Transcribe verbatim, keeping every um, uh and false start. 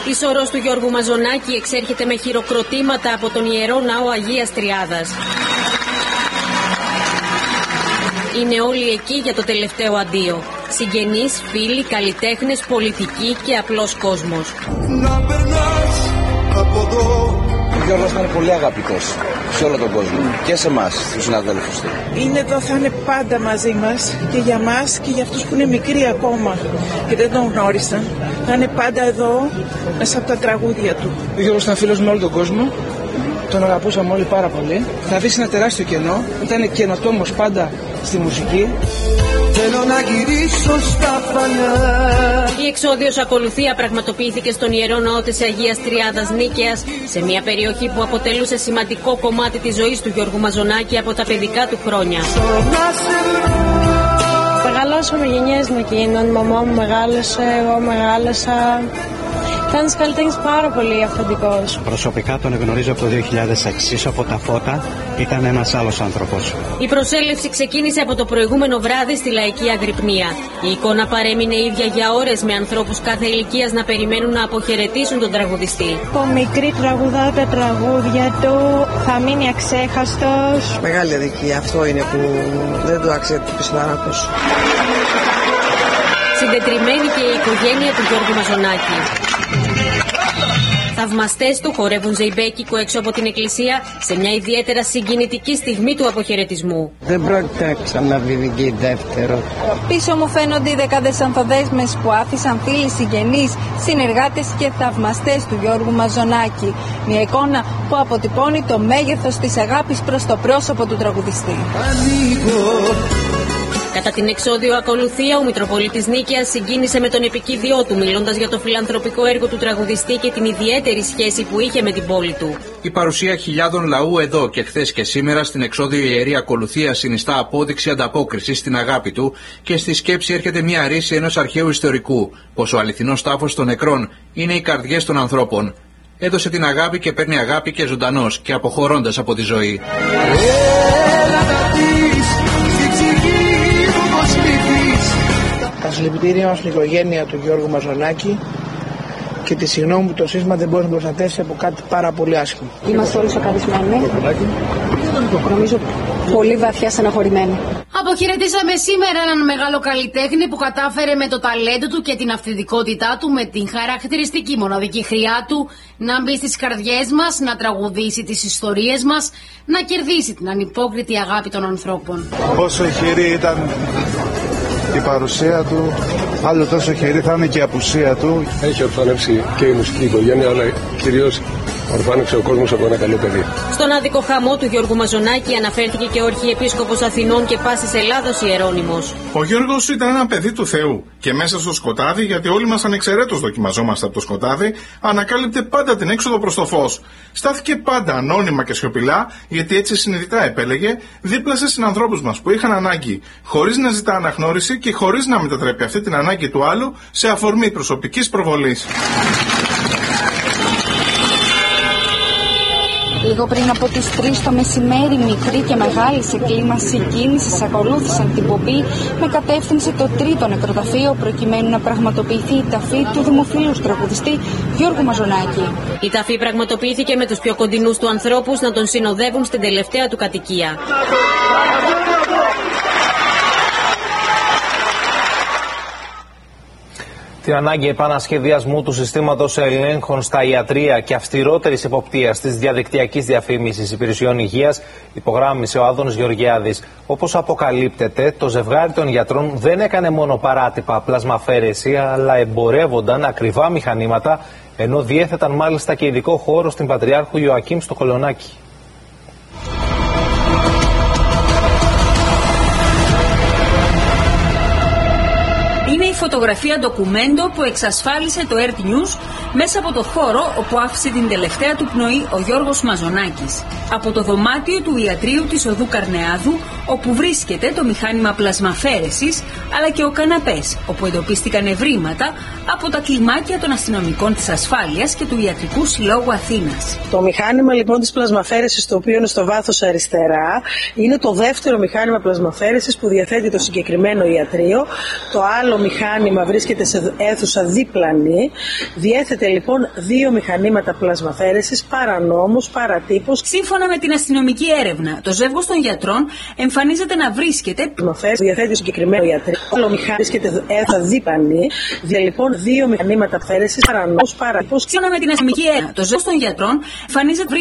Η σωρός του Γιώργου Μαζονάκη εξέρχεται με χειροκροτήματα από τον Ιερό Ναό Αγίας Τριάδας. Είναι όλοι εκεί για το τελευταίο αντίο. Συγγενείς, φίλοι, καλλιτέχνες, πολιτικοί και απλός κόσμος. Να περνάς από εδώ. Ο Γιώργος ήταν πολύ αγαπητός σε όλο τον κόσμο και σε εμάς, τους συναδέλφους του. Είναι εδώ, θα είναι πάντα μαζί μας και για μας και για αυτούς που είναι μικροί ακόμα και δεν τον γνώρισαν. Θα είναι πάντα εδώ μέσα από τα τραγούδια του. Ο Γιώργος ήταν φίλος με όλο τον κόσμο. Τον αγαπούσαμε όλοι πάρα πολύ. Θα αφήσει ένα τεράστιο κενό. Ήταν καινοτόμος πάντα στη μουσική. Θέλω να γυρίσω στα παλιά. Η εξόδιος ακολουθία πραγματοποιήθηκε στον Ιερό Ναό της Αγίας Τριάδας Νίκαιας, σε μια περιοχή που αποτελούσε σημαντικό κομμάτι της ζωής του Γιώργου Μαζονάκη από τα παιδικά του χρόνια. Μεγαλώσαμε γενιές με εκείνον, η μαμά μου μεγάλωσε, εγώ μεγάλωσα. Ήταν ένας καλλιτέχνης πάρα πολύ αυθεντικός. Προσωπικά τον γνωρίζω από το δύο χιλιάδες έξι, από τα φώτα ήταν ένας άλλος άνθρωπος. Η προσέλευση ξεκίνησε από το προηγούμενο βράδυ στη Λαϊκή Αγρυπνία. Η εικόνα παρέμεινε ίδια για ώρες, με ανθρώπους κάθε ηλικίας να περιμένουν να αποχαιρετήσουν τον τραγουδιστή. Το μικρή τραγουδά τα τραγούδια του, θα μείνει αξέχαστος. Μεγάλη αδικία, αυτό είναι που δεν το αξίζει ο θάνατος. Συντετριμμένη και η οικογένεια του Γιώργου Μαζονάκη. Θαυμαστές του χορεύουν ζεϊμπέκικο έξω από την εκκλησία σε μια ιδιαίτερα συγκινητική στιγμή του αποχαιρετισμού. Δεν πρόκειται να ξαναβγεί δεύτερο. Πίσω μου φαίνονται οι δεκάδες ανθοδέσμες που άφησαν φίλοι, συγγενείς, συνεργάτες και θαυμαστές του Γιώργου Μαζονάκη. Μια εικόνα που αποτυπώνει το μέγεθος της αγάπης προς το πρόσωπο του τραγουδιστή. Κατά την εξόδιο ακολουθία, ο Μητροπολίτης Νίκαιας συγκίνησε με τον επικίδιό του, μιλώντας για το φιλανθρωπικό έργο του τραγουδιστή και την ιδιαίτερη σχέση που είχε με την πόλη του. Η παρουσία χιλιάδων λαού εδώ και χθες και σήμερα στην εξόδιο ιερή ακολουθία συνιστά απόδειξη ανταπόκρισης στην αγάπη του και στη σκέψη έρχεται μια ρίση ενός αρχαίου ιστορικού, πως ο αληθινός τάφος των νεκρών είναι οι καρδιές των ανθρώπων. Έδωσε την αγάπη και παίρνει αγάπη και ζωντανός και αποχωρώντας από τη ζωή. Τα συλληπιτήριά μας στην οικογένεια του Γιώργου Μαζονάκη και τη συγγνώμη που το σύστημα δεν μπορεί να προστατεύσει από κάτι πάρα πολύ άσχημο. Είμαστε όλοι σοκαρισμένοι. Νομίζω πολύ βαθιά στεναχωρημένοι. Αποχαιρετήσαμε σήμερα έναν μεγάλο καλλιτέχνη που κατάφερε με το ταλέντο του και την αυθεντικότητά του, με την χαρακτηριστική μοναδική χρειά του, να μπει στις καρδιές μας, να τραγουδήσει τις ιστορίες μας, να κερδίσει την ανυπόκριτη αγάπη των ανθρώπων. Όσο χειρή ήταν η παρουσία του, άλλο τόσο χειρή θα είναι και η απουσία του. Έχει ορφανεύσει και η μουσική οικογένεια, αλλά κυρίως ορφάνευσε ο κόσμος από ένα καλό παιδί. Στον άδικο χαμό του Γιώργου Μαζονάκη αναφέρθηκε και ο Αρχιεπίσκοπος Αθηνών και Πάσης Ελλάδος Ιερώνυμος. Ο Γιώργος ήταν ένα παιδί του Θεού και μέσα στο σκοτάδι, γιατί όλοι μας ανεξαιρέτως δοκιμαζόμαστε από το σκοτάδι, ανακάλυπτε πάντα την έξοδο προς το φως. Στάθηκε πάντα ανώνυμα και σιωπηλά, γιατί έτσι συνειδητά επέλεγε, δίπλα σε συνανθρώπους μας που είχαν ανάγκη, χωρίς να ζητά αναγνώριση και χωρίς να μετατρέπει αυτή την ανάγκη του άλλου σε αφορμή προσωπικής προβολής. Λίγο πριν από τις τρεις το μεσημέρι, μικρή και μεγάλη σε κλίμα συγκίνησης ακολούθησαν την πομπή με κατεύθυνση το τρίτο νεκροταφείο, προκειμένου να πραγματοποιηθεί η ταφή του δημοφιλού τραγουδιστή Γιώργου Μαζονάκη. Η ταφή πραγματοποιήθηκε με τους πιο κοντινούς του ανθρώπους να τον συνοδεύουν στην τελευταία του κατοικία. Την ανάγκη επανασχεδιασμού του συστήματος ελέγχων στα ιατρεία και αυστηρότερης εποπτείας της διαδικτυακής διαφήμισης υπηρεσιών υγείας υπογράμμισε ο Άδωνης Γεωργιάδης. Όπως αποκαλύπτεται, το ζευγάρι των γιατρών δεν έκανε μόνο παράτυπα πλασμαφέρεση, αλλά εμπορεύονταν ακριβά μηχανήματα, ενώ διέθεταν μάλιστα και ειδικό χώρο στην Πατριάρχου Ιωακήμ στο Κολονάκι. Είναι η φωτογραφία ντοκουμέντο που εξασφάλισε το Earth News μέσα από το χώρο όπου άφησε την τελευταία του πνοή ο Γιώργος Μαζονάκης. Από το δωμάτιο του ιατρείου της οδού Καρνεάδου, όπου βρίσκεται το μηχάνημα πλασμαφέρεσης, αλλά και ο καναπές, όπου εντοπίστηκαν ευρήματα από τα κλιμάκια των αστυνομικών της ασφάλειας και του Ιατρικού Συλλόγου Αθήνας. Το μηχάνημα λοιπόν της πλασμαφέρεσης, το οποίο είναι στο βάθος αριστερά, είναι το δεύτερο μηχάνημα πλασμαφέρεσης που διαθέτει το συγκεκριμένο ιατρείο. Το άλλο μηχάνημα μηχάνημα βρίσκεται σε αίθουσα δίπλανη. Διέθετε λοιπόν δύο μηχανήματα πλασμαφέρεσης, παρανόμους, παρατύπους. Σύμφωνα με την αστυνομική έρευνα, το ζεύγος των γιατρών εμφανίζεται να βρίσκεται. Διαθέτει συγκεκριμένο ιατρικό. Άλλο μηχάνημα βρίσκεται σε αίθουσα δίπλανη. Δια λοιπόν δύο μηχανήματα φέρεσης, παρανόμους, παρατύπους. Σύμφωνα με την αστυνομική έρευνα, το ζεύγος των γιατρών εμφανίζεται